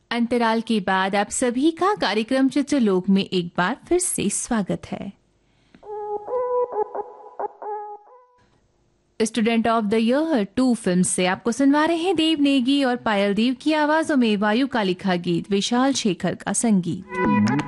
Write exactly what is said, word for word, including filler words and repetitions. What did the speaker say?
अंतराल के बाद आप सभी का कार्यक्रम चित्रलोक में एक बार फिर से स्वागत है। Student of the year to film से आपको सुनवा रहे हैं देव नेगी और पायल देव की आवाजों में वायु का लिखा गीत, विशाल शेखर का संगीत।